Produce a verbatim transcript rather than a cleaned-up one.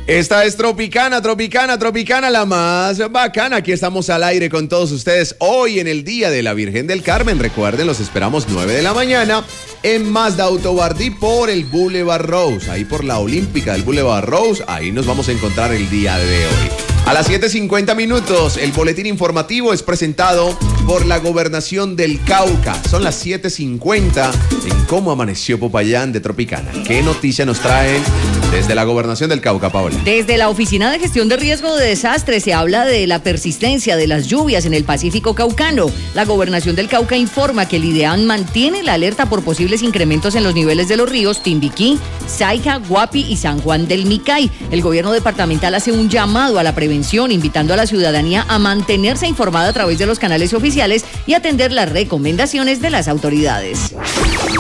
Esta es Tropicana, Tropicana, Tropicana, la más bacana. Aquí estamos al aire con todos ustedes hoy en el Día de la Virgen del Carmen. Recuerden, los esperamos nueve de la mañana en Mazda Autobardí por el Boulevard Rose. Ahí por la Olímpica del Boulevard Rose. Ahí nos vamos a encontrar el día de hoy. A las siete cincuenta minutos, el boletín informativo es presentado por la Gobernación del Cauca. Son las siete cincuenta en Cómo Amaneció Popayán de Tropicana. ¿Qué noticia nos traen desde la Gobernación del Cauca, Paola? Desde la Oficina de Gestión de Riesgo de Desastres se habla de la persistencia de las lluvias en el Pacífico caucano. La Gobernación del Cauca informa que el IDEAN mantiene la alerta por posibles incrementos en los niveles de los ríos Timbiquí, Saica, Guapi y San Juan del Micay. El gobierno departamental hace un llamado a la prevención, invitando a la ciudadanía a mantenerse informada a través de los canales oficiales y atender las recomendaciones de las autoridades.